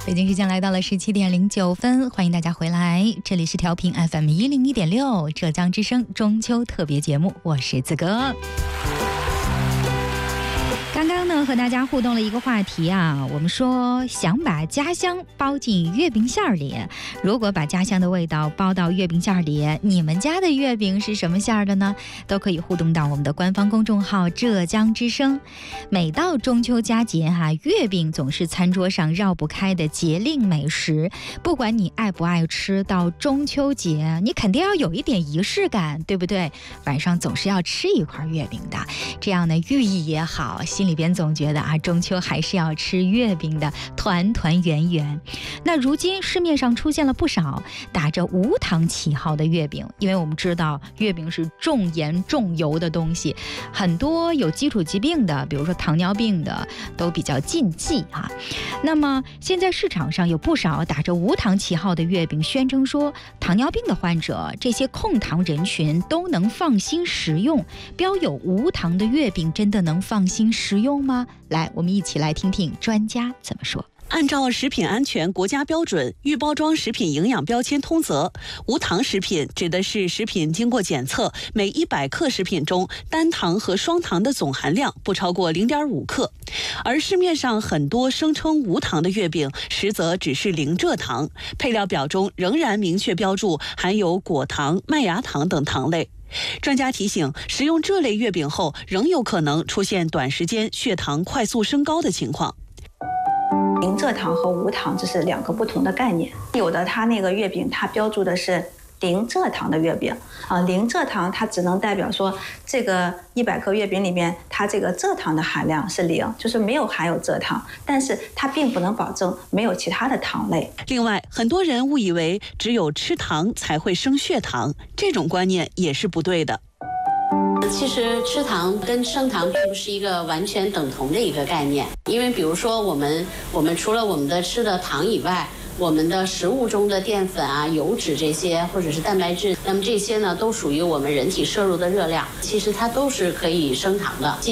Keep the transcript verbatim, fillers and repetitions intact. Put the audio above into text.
北京时间来到了十七点零九分，欢迎大家回来，这里是调频 F M 一零一点六浙江之声中秋特别节目，我是子哥。刚刚呢和大家互动了一个话题啊，我们说想把家乡包进月饼馅儿里，如果把家乡的味道包到月饼馅儿里，你们家的月饼是什么馅儿的呢？都可以互动到我们的官方公众号浙江之声。每到中秋佳节哈、啊，月饼总是餐桌上绕不开的节令美食，不管你爱不爱吃，到中秋节你肯定要有一点仪式感，对不对？晚上总是要吃一块月饼的，这样呢寓意也好，心里边总觉得啊，中秋还是要吃月饼的，团团圆圆。那如今市面上出现了不少打着无糖旗号的月饼，因为我们知道月饼是重盐重油的东西，很多有基础疾病的，比如说糖尿病的都比较禁忌啊。那么现在市场上有不少打着无糖旗号的月饼，宣称说糖尿病的患者，这些控糖人群都能放心食用。标有无糖的月饼真的能放心食用吗？来，我们一起来听听专家怎么说。 按照食品安全国家标准，预包装食品营养标签通则，无糖食品指的是食品经过检测，每一百克食品中单糖和双糖的总含量不超过 零点五克。而市面上很多声称无糖的月饼，实则只是零蔗糖，配料表中仍然明确标注含有果糖、麦芽糖等糖类。专家提醒，食用这类月饼后，仍有可能出现短时间血糖快速升高的情况。 零蔗糖和无糖这是两个不同的概念，有的它那个月饼它标注的是零蔗糖的月饼啊，零蔗糖它只能代表说这个一百克月饼里面它这个蔗糖的含量是零，就是没有含有蔗糖，但是它并不能保证没有其他的糖类。 另外，很多人误以为只有吃糖才会升血糖，这种观念也是不对的。 其实吃糖跟升糖并不是一个完全等同的一个概念，因为比如说我们我们除了我们的吃的糖以外，我们的食物中的淀粉啊、油脂这些，或者是蛋白质，那么这些呢都属于我们人体摄入的热量，其实它都是可以升糖的。